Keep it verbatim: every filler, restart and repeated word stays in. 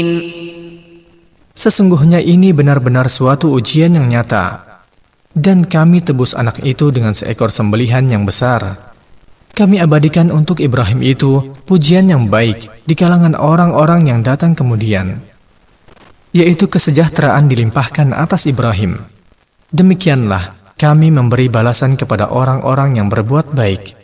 Sesungguhnya ini benar-benar suatu ujian yang nyata. Dan kami tebus anak itu dengan seekor sembelihan yang besar. Kami abadikan untuk Ibrahim itu pujian yang baik di kalangan orang-orang yang datang kemudian, yaitu kesejahteraan dilimpahkan atas Ibrahim. Demikianlah kami memberi balasan kepada orang-orang yang berbuat baik.